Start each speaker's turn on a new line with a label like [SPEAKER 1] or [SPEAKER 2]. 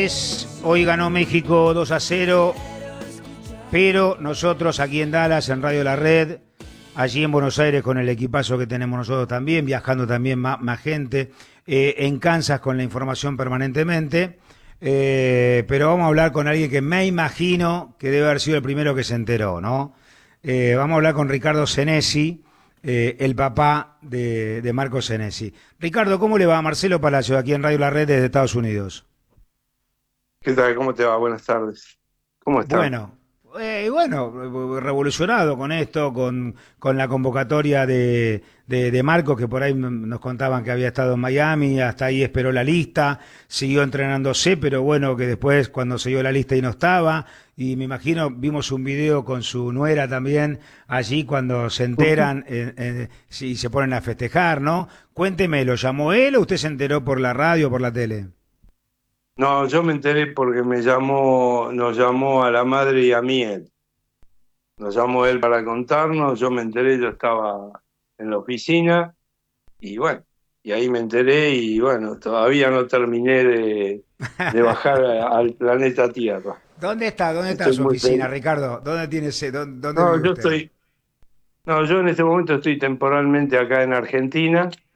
[SPEAKER 1] Hoy ganó México 2-0, pero nosotros aquí en Dallas, en Radio La Red, allí en Buenos Aires con el equipazo que tenemos nosotros también, viajando también más gente, en Kansas con la información permanentemente, pero vamos a hablar con alguien que me imagino que debe haber sido el primero que se enteró, ¿no? Vamos a hablar con Ricardo Senesi, el papá de Marco Senesi. Ricardo, ¿cómo le va a Marcelo Palacio aquí en Radio La Red desde Estados Unidos?
[SPEAKER 2] ¿Qué tal? ¿Cómo te va? Buenas tardes. ¿Cómo están?
[SPEAKER 1] Bueno, revolucionado con esto, con la convocatoria de Marcos, que por ahí nos contaban que había estado en Miami, hasta ahí esperó la lista, siguió entrenándose, pero bueno, que después cuando se dio la lista y no estaba, y me imagino, vimos un video con su nuera también, allí cuando se enteran y se ponen a festejar, ¿no? Cuénteme, ¿lo llamó él o usted se enteró por la radio o por la tele?
[SPEAKER 2] No, yo me enteré porque nos llamó a la madre y a mí él. Nos llamó él para contarnos, yo me enteré, yo estaba en la oficina y bueno, y ahí me enteré y bueno, todavía no terminé de bajar al planeta Tierra.
[SPEAKER 1] ¿Dónde está? ¿Dónde está
[SPEAKER 2] Estoy
[SPEAKER 1] su
[SPEAKER 2] muy
[SPEAKER 1] oficina,
[SPEAKER 2] feliz.
[SPEAKER 1] Ricardo? ¿Dónde tiene ese, dónde
[SPEAKER 2] No,
[SPEAKER 1] vive usted?
[SPEAKER 2] no, yo en este momento estoy temporalmente acá en Argentina,